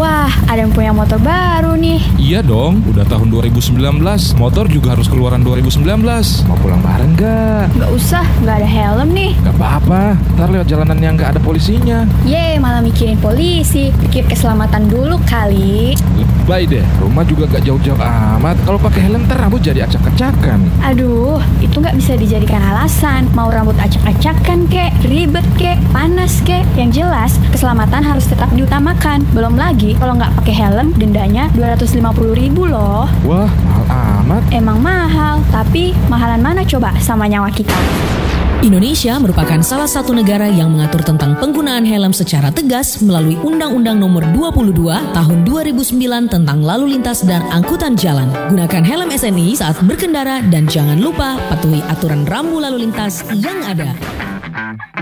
Wah, ada yang punya motor baru nih. Iya dong, udah tahun 2019. Motor juga harus keluaran 2019. Mau pulang bareng gak? Nggak usah, nggak ada helm nih. Gak apa-apa, ntar lewat jalanan yang gak ada polisinya. Yeay, malah mikirin polisi. Pikir keselamatan dulu kali. Lebay deh, rumah juga gak jauh-jauh amat. Kalau pakai helm ntar rambut jadi acak-acakan. Aduh, itu nggak bisa dijadikan alasan. Mau rambut acak-acakan kek, ribet kek, panas kek. Yang jelas, keselamatan harus tetap diutamakan. Belum lagi, kalau nggak pakai helm, dendanya 250.000 loh. Wah, mahal amat. Emang mahal, tapi mahalan mana coba sama nyawa kita? Indonesia merupakan salah satu negara yang mengatur tentang penggunaan helm secara tegas melalui Undang-Undang Nomor 22 Tahun 2009 tentang Lalu Lintas dan Angkutan Jalan. Gunakan helm SNI saat berkendara dan jangan lupa patuhi aturan rambu lalu lintas yang ada.